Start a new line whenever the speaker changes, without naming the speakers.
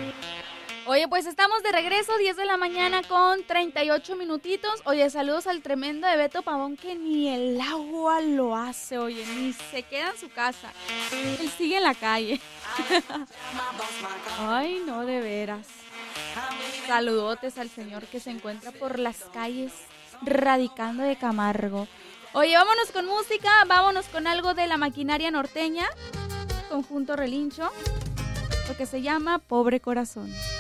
Oye, pues estamos de regreso, 10 de la mañana con 38 minutitos. Oye, saludos al tremendo de Beto Pavón que ni el agua lo hace, oye, ni se queda en su casa. Él sigue en la calle. Ay, no, de veras. Saludotes al señor que se encuentra por las calles radicando de Camargo. Oye, vámonos con música, vámonos con algo de la maquinaria norteña, conjunto Relincho, lo que se llama Pobre Corazón.